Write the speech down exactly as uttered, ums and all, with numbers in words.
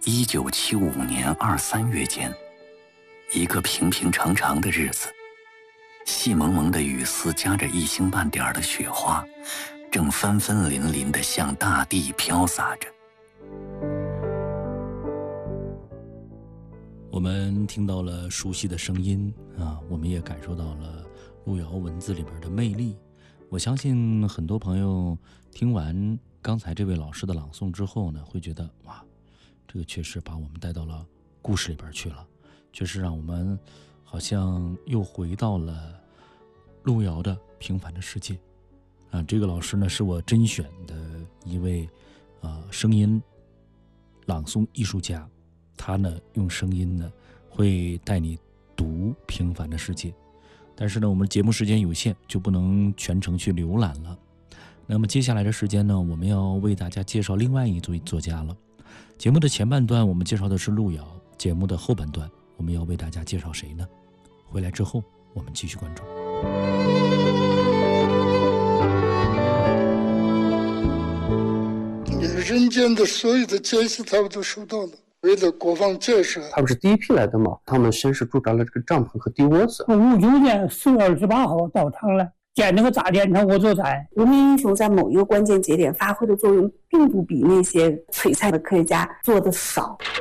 一九七五年二三月间，一个平平常常的日子，细蒙蒙的雨丝夹着一星半点的雪花，正纷纷淋淋地向大地飘洒着。 我们听到了熟悉的声音啊，我们也感受到了路遥文字里边的魅力。我相信很多朋友听完刚才这位老师的朗诵之后呢，会觉得哇，这个确实把我们带到了故事里边去了，确实让我们好像又回到了路遥的平凡的世界啊。这个老师呢，是我甄选的一位啊声音朗诵艺术家，他呢用声音呢会带你读平凡的世界。但是呢，我们节目时间有限，就不能全程去浏览了。那么接下来的时间呢，我们要为大家介绍另外一组作家了。节目的前半段我们介绍的是路遥，节目的后半段我们要为大家介绍谁呢？回来之后我们继续关注。 人间的所有的艰辛他们都受到了，为了国防建设， 他们是第一批来的嘛，他们先是驻扎了这个帐篷和地窝子。 五九年四月二十八号到场了，建那个大电厂我就在。 无名英雄在某一个关键节点发挥的作用，并不比那些璀璨的科学家做的少。